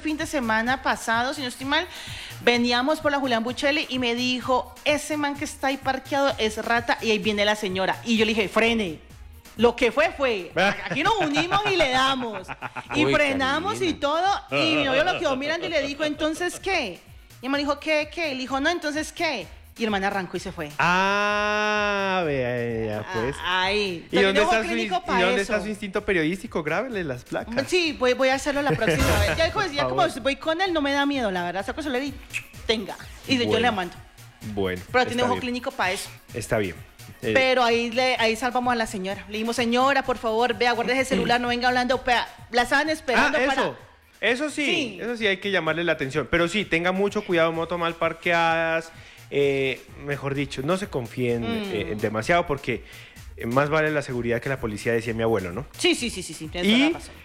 fin de semana pasado, si no estoy mal, veníamos por la Julián Bucheli y me dijo, ese man que está ahí parqueado es rata y ahí viene la señora. Y yo le dije, frene. Lo que fue. Aquí nos unimos y le damos. Y Uy, frenamos Carolina. y todo. Y mi novio lo quedó mirando y le dijo, ¿entonces qué? Y me dijo, ¿qué? Y le dijo, no, ¿entonces qué? Y el man arrancó y se fue. Vea, pues. Ahí. ¿Y dónde, Tenemos está clínico ¿y para dónde eso. está su instinto periodístico? Grábele las placas. Sí, voy a hacerlo la próxima vez. Ya como favor. voy con él, no me da miedo, la verdad. Saco celular y tenga. Y yo Bueno. le mando. Bueno, Pero tiene está ojo bien. clínico para eso. Está bien. Pero ahí salvamos a la señora. Le dijimos, señora, por favor, vea, guarde ese celular, no venga hablando. La estaban esperando para... Eso sí, hay que llamarle la atención. Pero sí, tenga mucho cuidado, moto mal parqueadas. Mejor dicho, no se confíen demasiado porque más vale la seguridad que la policía, decía mi abuelo, ¿no? Sí, tienes toda Y la razón.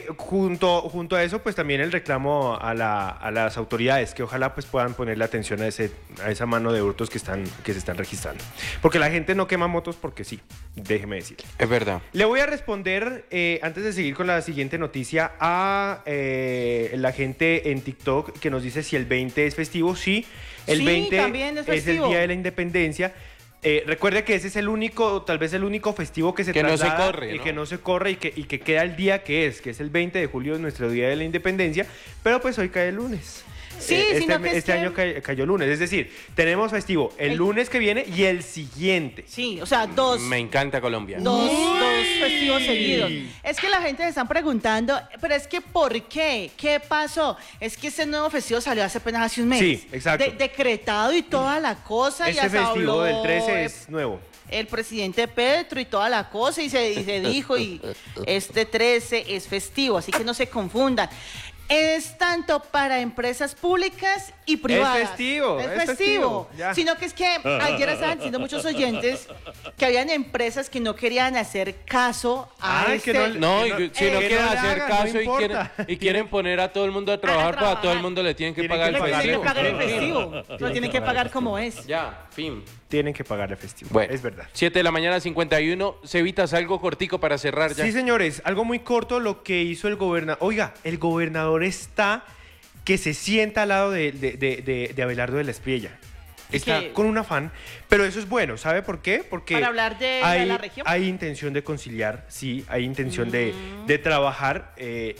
junto a eso, pues también el reclamo a las autoridades, que ojalá pues puedan ponerle atención a esa mano de hurtos que se están registrando. Porque la gente no quema motos porque sí, déjeme decirle. Es verdad. Le voy a responder, antes de seguir con la siguiente noticia, a la gente en TikTok que nos dice si el 20 es festivo. Sí, el Sí, 20 también es es el festivo. Día de la Independencia. Recuerde que ese es el único, tal vez el único festivo que se Que no se traslada, corre, ¿no? que no se corre y que queda el día que es el 20 de julio, nuestro Día de la Independencia, pero pues hoy cae el lunes. Sí, sino que es este que- año cayó lunes, es decir, tenemos festivo el lunes que viene y el siguiente. Sí, o sea, dos Me encanta Colombia. festivos seguidos. Es que la gente se están preguntando, pero es que ¿por qué? ¿Qué pasó? Es que ese nuevo festivo salió hace un mes. Sí, exacto. Decretado y toda la cosa. Este y hasta festivo habló del 13 es nuevo. el presidente Petro y toda la cosa y se dijo y este 13 es festivo, así que no se confundan. Es tanto para empresas públicas y privadas. Es festivo, ya. Sino que es que ayer estaban diciendo muchos oyentes que habían empresas que no querían hacer caso a Ay, que este... No, y si no que quieren no le hacer hagan, caso no y quieren, importa. y quieren poner a todo el mundo a trabajar, pues a todo el mundo le tienen que Tienen pagar que el Le tienen que festivo. pagar el festivo. Lo tienen que pagar como es. Ya, fin. Tienen que pagar el festivo, Bueno, es verdad. 7 de la mañana, 51. Cevitas, algo cortico para cerrar ya. Sí, señores, algo muy corto lo que hizo el gobernador. Oiga, el gobernador está que se sienta al lado de Abelardo de la Espriella. Está ¿Qué? con un afán, pero eso es bueno, ¿sabe por qué? Porque ¿Para hablar de la región? hay intención de conciliar, sí, hay intención de trabajar.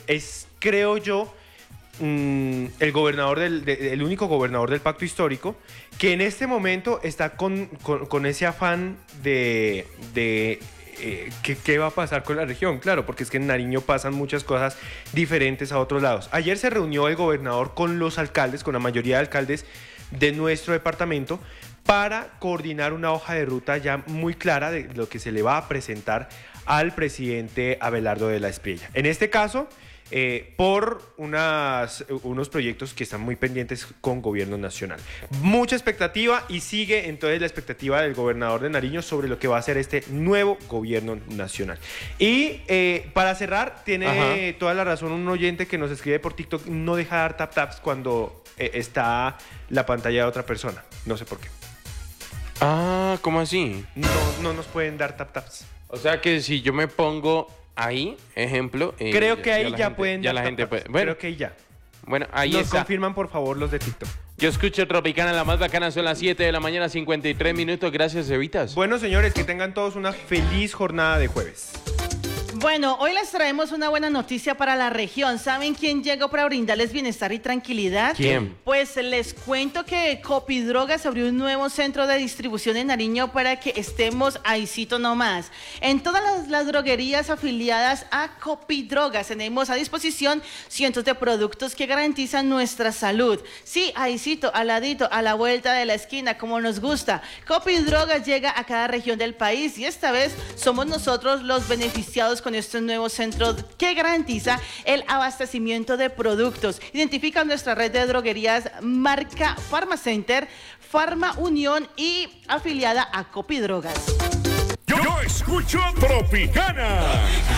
Creo yo, el gobernador el único gobernador del pacto histórico que en este momento está con ese afán de ¿qué va a pasar con la región? Claro, porque es que en Nariño pasan muchas cosas diferentes a otros lados. Ayer se reunió el gobernador con los alcaldes, con la mayoría de alcaldes de nuestro departamento, para coordinar una hoja de ruta ya muy clara de lo que se le va a presentar al presidente Abelardo de la Espriella. En este caso, por unos proyectos que están muy pendientes con gobierno nacional. Mucha expectativa y sigue entonces la expectativa del gobernador de Nariño sobre lo que va a ser este nuevo gobierno nacional. Y para cerrar, tiene toda la razón un oyente que nos escribe por TikTok, no deja dar tap taps cuando está la pantalla de otra persona. No sé por qué. Ah, ¿cómo así? No nos pueden dar tap taps. O sea que si yo me pongo ahí, ejemplo... Creo que ahí ya pueden ya dar la gente tap puede. taps. Bueno, Creo que ahí ya. bueno, ahí Nos está. confirman por favor los de TikTok. Yo escucho Tropicana, la más bacana, son las 7 de la mañana, 53 minutos. Gracias, Cevitas. Bueno, señores, que tengan todos una feliz jornada de jueves. Bueno, hoy les traemos una buena noticia para la región. ¿Saben quién llegó para brindarles bienestar y tranquilidad? ¿Quién? Pues les cuento que Copidrogas abrió un nuevo centro de distribución en Nariño para que estemos ahícito nomás. En todas las droguerías afiliadas a Copidrogas tenemos a disposición cientos de productos que garantizan nuestra salud. Sí, ahícito, al ladito, a la vuelta de la esquina, como nos gusta. Copidrogas llega a cada región del país y esta vez somos nosotros los beneficiados con este nuevo centro que garantiza el abastecimiento de productos. Identifica nuestra red de droguerías marca Pharmacenter, Pharma Unión y afiliada a Copidrogas. Yo escucho Tropicana.